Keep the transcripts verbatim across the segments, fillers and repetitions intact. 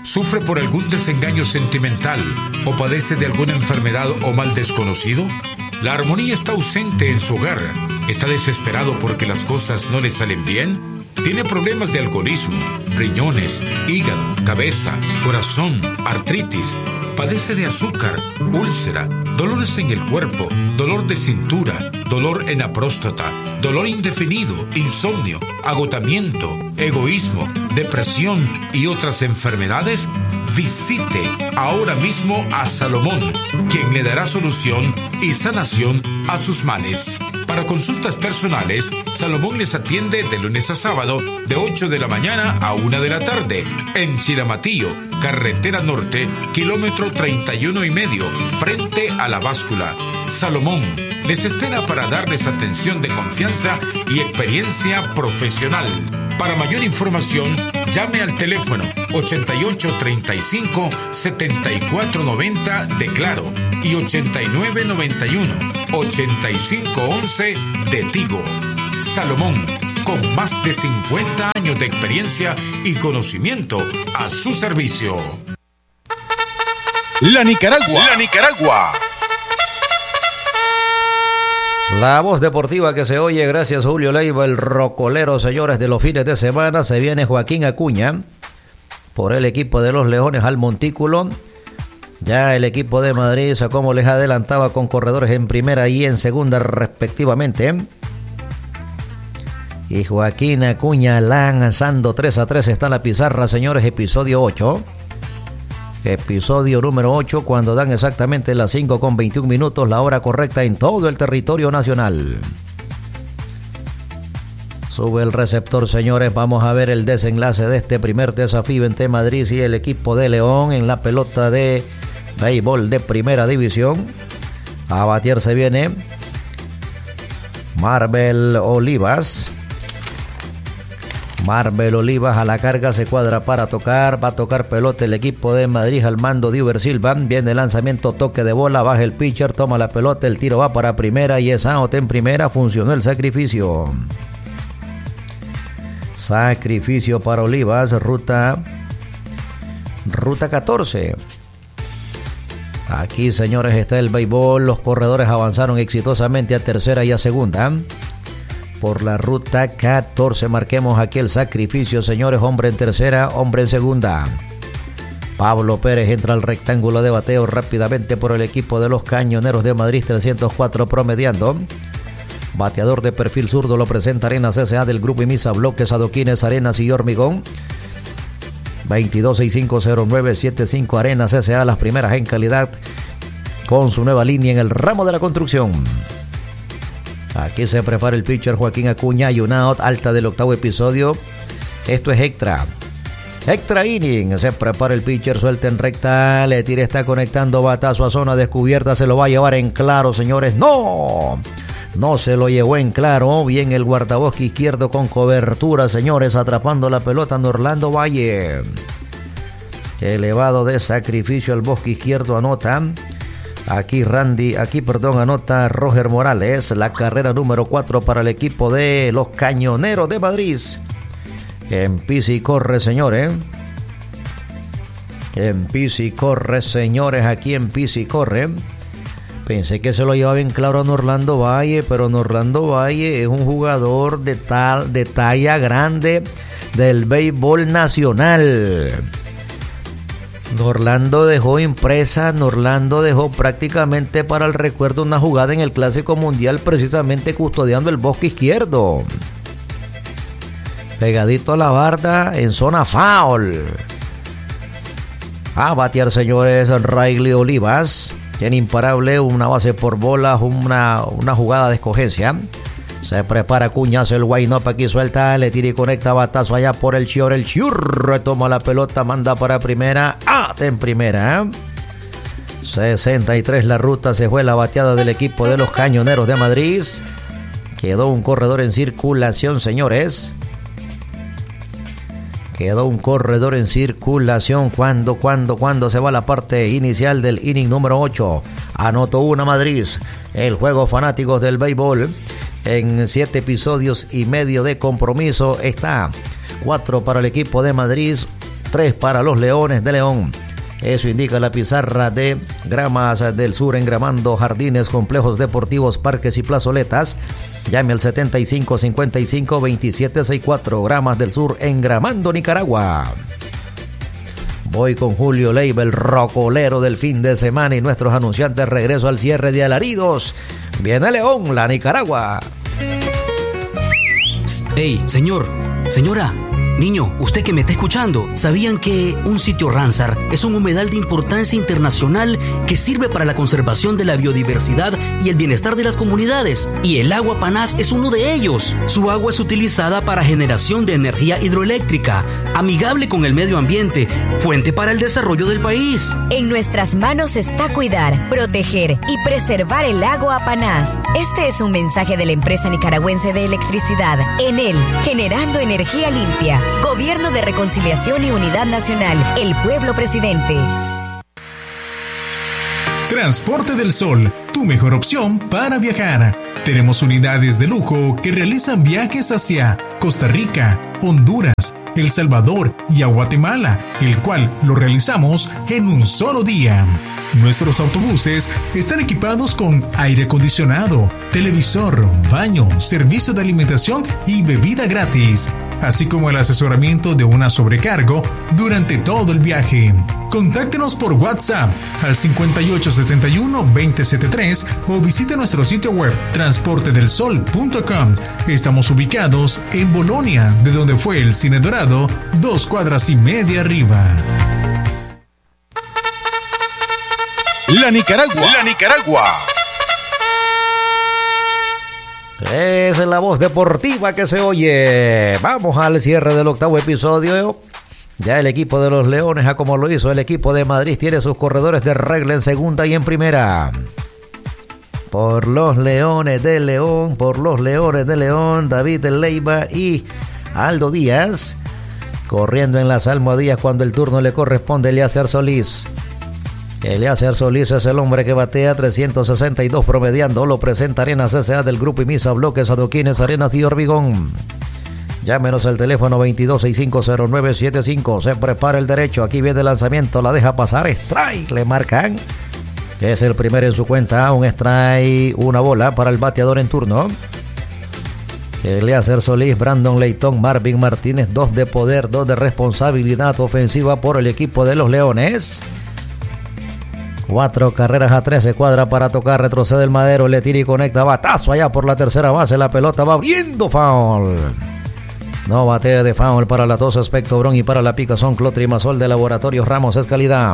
¿Sufre por algún desengaño sentimental o padece de alguna enfermedad o mal desconocido? ¿La armonía está ausente en su hogar? ¿Está desesperado porque las cosas no le salen bien? ¿Tiene problemas de alcoholismo, riñones, hígado, cabeza, corazón, artritis? ¿Padece de azúcar, úlcera, dolores en el cuerpo, dolor de cintura, dolor en la próstata, dolor indefinido, insomnio, agotamiento, egoísmo, depresión y otras enfermedades? Visite ahora mismo a Salomón, quien le dará solución y sanación a sus males. Para consultas personales, Salomón les atiende de lunes a sábado de ocho de la mañana a una de la tarde en Chiramatillo, carretera norte, kilómetro treinta y uno y medio, frente a la báscula. Salomón les espera para darles atención de confianza y experiencia profesional. Para mayor información, llame al teléfono ochenta y ocho treinta y cinco setenta y cuatro noventa de Claro y ochenta y nueve noventa y uno ochenta y cinco once de Tigo. Salomón, con más de cincuenta años de experiencia y conocimiento a su servicio. La Nicaragua. La Nicaragua. La voz deportiva que se oye, gracias a Julio Leiva, el rocolero, señores, de los fines de semana. Se viene Joaquín Acuña por el equipo de los Leones al montículo. Ya el equipo de Madrid, como les adelantaba, con corredores en primera y en segunda respectivamente. Y Joaquín Acuña lanzando tres a tres, está en la pizarra, señores, episodio ocho. Episodio número ocho, cuando dan exactamente las cinco con veintiún minutos, la hora correcta en todo el territorio nacional. Sube el receptor, señores. Vamos a ver el desenlace de este primer desafío entre Madrid y el equipo de León en la pelota de béisbol de primera división. A batear se viene Marvel Olivas. Marvel Olivas a la carga, se cuadra para tocar, va a tocar pelota el equipo de Madrid al mando de Uber Silva. Viene el lanzamiento, toque de bola, baja el pitcher, toma la pelota, el tiro va para primera y es out en primera. Funcionó el sacrificio. Sacrificio para Olivas, ruta ruta catorce. Aquí, señores, está el béisbol. Los corredores avanzaron exitosamente a tercera y a segunda. Por la ruta catorce, marquemos aquí el sacrificio, señores. Hombre en tercera, hombre en segunda. Pablo Pérez entra al rectángulo de bateo rápidamente por el equipo de los Cañoneros de Madrid, trescientos cuatro promediando. Bateador de perfil zurdo lo presenta Arenas S A del Grupo Imisa, bloques, adoquines, arenas y hormigón. veintidós sesenta y cinco cero nueve setenta y cinco Arenas S A, las primeras en calidad con su nueva línea en el ramo de la construcción. Aquí se prepara el pitcher Joaquín Acuña y una out alta del octavo episodio. Esto es extra. Extra inning. Se prepara el pitcher, suelta en recta. Le tira, está conectando batazo a zona descubierta. Se lo va a llevar en claro, señores. ¡No! No se lo llevó en claro. Bien el guardabosque izquierdo con cobertura, señores. Atrapando la pelota en Orlando Valle. Elevado de sacrificio al bosque izquierdo, anota. Aquí Randy, aquí perdón, anota Roger Morales, la carrera número cuatro para el equipo de los Cañoneros de Madrid. Empieza y corre, señores. Empieza y corre, señores, aquí empieza y corre. Pensé que se lo llevaba bien claro en Orlando Valle, pero en Orlando Valle es un jugador de, tal, de talla grande del béisbol nacional. Orlando dejó impresa, Orlando dejó prácticamente para el recuerdo una jugada en el Clásico Mundial, precisamente custodiando el bosque izquierdo. Pegadito a la barda en zona foul. A batear, señores, Riley Olivas. Tiene imparable, una base por bola, una, una jugada de escogencia. Se prepara Cuña, hace el wind up, aquí suelta, le tira y conecta batazo allá por el Chior, el Chior retoma la pelota, manda para primera, ah, en primera. sesenta y tres la ruta, se fue la bateada del equipo de los Cañoneros de Madrid. Quedó un corredor en circulación, señores. Quedó un corredor en circulación cuando, cuando, cuando se va la parte inicial del inning número ocho. Anotó una Madrid. El juego fanáticos del béisbol. En siete episodios y medio de compromiso está cuatro para el equipo de Madrid, tres para los Leones de León. Eso indica la pizarra de Gramas del Sur, engramando jardines, complejos deportivos, parques y plazoletas. Llame al setenta y cinco cincuenta y cinco veintisiete sesenta y cuatro. Gramas del Sur, engramando Nicaragua. Voy con Julio Leiva, el rocolero del fin de semana, y nuestros anunciantes regreso al cierre de alaridos. Viene León, la Nicaragua. Hey, señor, señora, niño, usted que me está escuchando, ¿sabían que un sitio Ramsar es un humedal de importancia internacional que sirve para la conservación de la biodiversidad y el bienestar de las comunidades? Y el agua Panás es uno de ellos. Su agua es utilizada para generación de energía hidroeléctrica, amigable con el medio ambiente, fuente para el desarrollo del país. En nuestras manos está cuidar, proteger y preservar el agua Panás. Este es un mensaje de la empresa nicaragüense de electricidad, Enel, generando energía limpia. Gobierno de Reconciliación y Unidad Nacional. El pueblo presidente. Transporte del Sol, tu mejor opción para viajar. Tenemos unidades de lujo que realizan viajes hacia Costa Rica, Honduras, El Salvador y a Guatemala, el cual lo realizamos en un solo día. Nuestros autobuses están equipados con aire acondicionado, televisor, baño, servicio de alimentación y bebida gratis, así como el asesoramiento de una sobrecargo durante todo el viaje. Contáctenos por WhatsApp al cincuenta y ocho setenta y uno veinte setenta y tres o visite nuestro sitio web transporte del sol punto com. Estamos ubicados en Bolonia, de donde fue el Cine Dorado, dos cuadras y media arriba. La Nicaragua. La Nicaragua. Es la voz deportiva que se oye. Vamos al cierre del octavo episodio. Ya el equipo de los Leones, a como lo hizo el equipo de Madrid, tiene sus corredores de regla en segunda y en primera. Por los Leones de León, por los Leones de León, David Leiva y Aldo Díaz. Corriendo en las almohadillas cuando el turno le corresponde a Eliezer Solís. Eliezer Solís es el hombre que batea trescientos sesenta y dos promediando. Lo presenta Arenas S A del Grupo Imisa, Bloques, Adoquines, Arenas y Hormigón. Llámenos al teléfono veintidós sesenta y cinco cero nueve setenta y cinco. Se prepara el derecho. Aquí viene el lanzamiento. La deja pasar. Strike. Le marcan. Es el primero en su cuenta. Un strike. Una bola para el bateador en turno. Eliezer Solís, Brandon Leitón, Marvin Martínez. Dos de poder, dos de responsabilidad ofensiva por el equipo de los Leones. Cuatro carreras a trece, cuadra para tocar, retrocede el Madero, le tira y conecta, batazo allá por la tercera base, la pelota va abriendo, foul. No batea de foul para la tos Espectobron y para la picazón Clotrimazol de Laboratorios Ramos es calidad.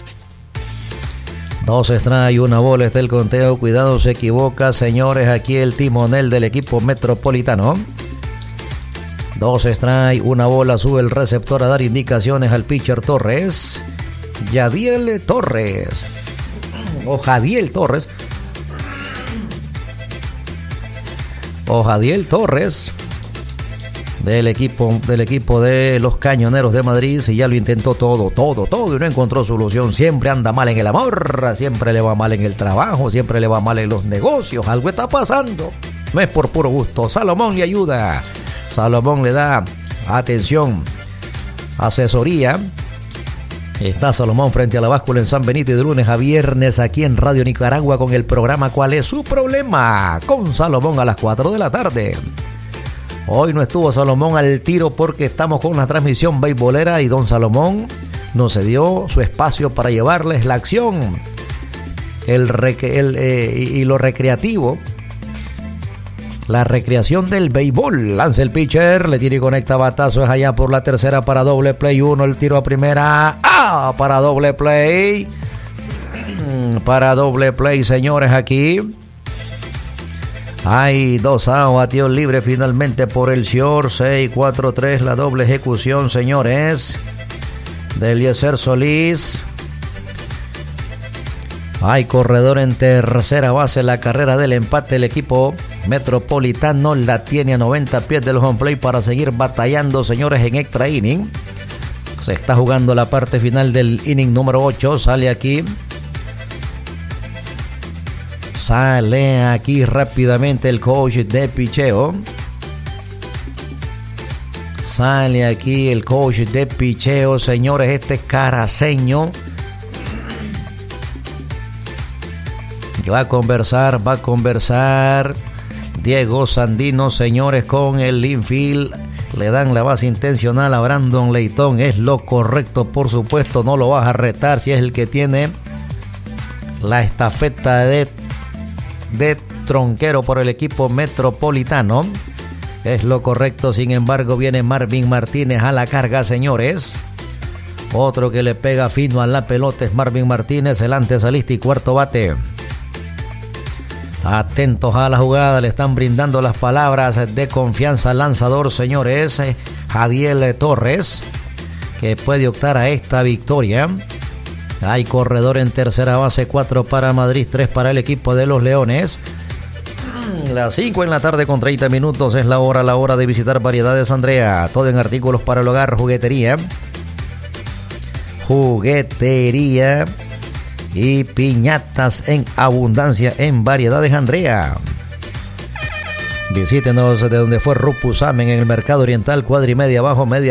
Dos strike, una bola, está el conteo, cuidado, se equivoca, señores, aquí el timonel del equipo metropolitano. Dos strike, una bola, sube el receptor a dar indicaciones al pitcher Torres. Yadiel Torres o Jadiel Torres o Jadiel Torres del equipo del equipo de los Cañoneros de Madrid. Si ya lo intentó todo, todo, todo y no encontró solución, siempre anda mal en el amor, siempre le va mal en el trabajo, siempre le va mal en los negocios, algo está pasando, no es por puro gusto. Salomón le ayuda, Salomón le da atención, asesoría. Está Salomón frente a la báscula en San Benito y de lunes a viernes aquí en Radio Nicaragua con el programa ¿Cuál es su problema? Con Salomón a las cuatro de la tarde. Hoy no estuvo Salomón al tiro porque estamos con una transmisión beisbolera y don Salomón nos cedió su espacio para llevarles la acción el, el eh, y lo recreativo. La recreación del béisbol. Lanza el pitcher, le tira y conecta batazo. Es allá por la tercera para doble play. Uno, el tiro a primera. ¡Ah! Para doble play. Para doble play, señores, aquí. Hay dos outs, batió libre finalmente por el short. seis cuatro tres, la doble ejecución, señores, de Eliezer Solís. Hay corredor en tercera base. La carrera del empate, el equipo metropolitano la tiene a noventa pies del home plate para seguir batallando, señores, en extra inning. Se está jugando la parte final del inning número ocho. Sale aquí. Sale aquí rápidamente el coach de picheo. Sale aquí el coach de picheo, señores, este caraceño. Va a conversar, va a conversar Diego Sandino, señores, con el infield. Le dan la base intencional a Brandon Leitón. Es lo correcto, por supuesto. No lo vas a retar si es el que tiene la estafeta de, de tronquero por el equipo metropolitano. Es lo correcto. Sin embargo, viene Marvin Martínez a la carga, señores. Otro que le pega fino a la pelota es Marvin Martínez, el antesalista y cuarto bate. Atentos a la jugada, le están brindando las palabras de confianza al lanzador, señores, Jadiel Torres, que puede optar a esta victoria. Hay corredor en tercera base, cuatro para Madrid, tres para el equipo de los Leones. Las cinco en la tarde con treinta minutos es la hora, la hora de visitar Variedades Andrea. Todo en artículos para el hogar, juguetería. Juguetería. Y piñatas en abundancia en Variedades Andrea. Visítenos de donde fue Rupusamen en el Mercado Oriental, cuadra y media abajo, media